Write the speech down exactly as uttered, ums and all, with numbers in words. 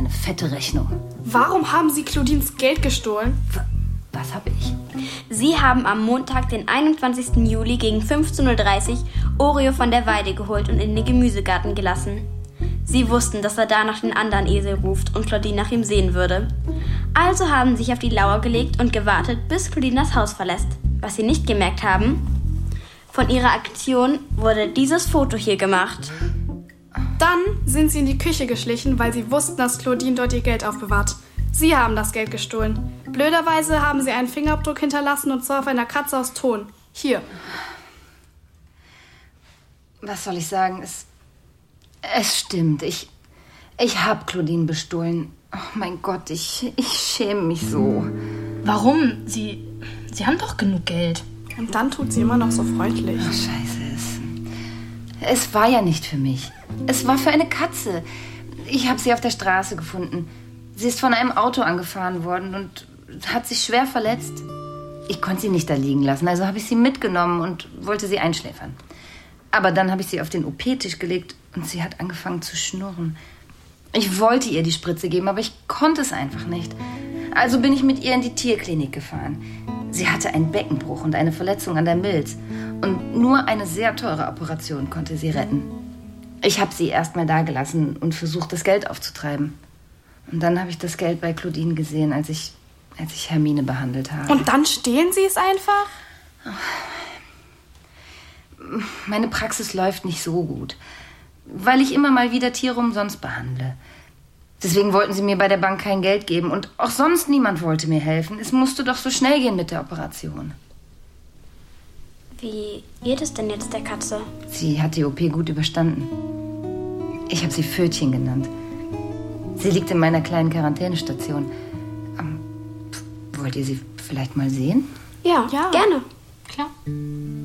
eine fette Rechnung. Warum haben Sie Claudines Geld gestohlen? Was habe ich? Sie haben am Montag, den einundzwanzigsten Juli gegen fünfzehn Uhr dreißig Oreo von der Weide geholt und in den Gemüsegarten gelassen. Sie wussten, dass er da nach den anderen Esel ruft und Claudine nach ihm sehen würde. Also haben sie sich auf die Lauer gelegt und gewartet, bis Claudine das Haus verlässt. Was sie nicht gemerkt haben: Von ihrer Aktion wurde dieses Foto hier gemacht. Dann sind sie in die Küche geschlichen, weil sie wussten, dass Claudine dort ihr Geld aufbewahrt. Sie haben das Geld gestohlen. Blöderweise haben sie einen Fingerabdruck hinterlassen, und zwar auf einer Katze aus Ton. Hier. Was soll ich sagen? Es, es stimmt. Ich, ich habe Claudine bestohlen. Oh mein Gott, ich, ich schäme mich so. Warum? Sie, Sie haben doch genug Geld. Und dann tut sie immer noch so freundlich. Oh, scheiße. Es, es war ja nicht für mich. Es war für eine Katze. Ich habe sie auf der Straße gefunden. Sie ist von einem Auto angefahren worden und hat sich schwer verletzt. Ich konnte sie nicht da liegen lassen, also habe ich sie mitgenommen und wollte sie einschläfern. Aber dann habe ich sie auf den O P-Tisch gelegt und sie hat angefangen zu schnurren. Ich wollte ihr die Spritze geben, aber ich konnte es einfach nicht. Also bin ich mit ihr in die Tierklinik gefahren. Sie hatte einen Beckenbruch und eine Verletzung an der Milz. Und nur eine sehr teure Operation konnte sie retten. Ich habe sie erst mal da gelassen und versucht, das Geld aufzutreiben. Und dann habe ich das Geld bei Claudine gesehen, als ich, als ich Hermine behandelt habe. Und dann stehlen Sie es einfach? Meine Praxis läuft nicht so gut, weil ich immer mal wieder Tiere umsonst behandle. Deswegen wollten sie mir bei der Bank kein Geld geben und auch sonst niemand wollte mir helfen. Es musste doch so schnell gehen mit der Operation. Wie geht es denn jetzt der Katze? Sie hat die O P gut überstanden. Ich habe sie Pfötchen genannt. Sie liegt in meiner kleinen Quarantänestation. Ähm, wollt ihr sie vielleicht mal sehen? Ja, Ja. gerne. Klar.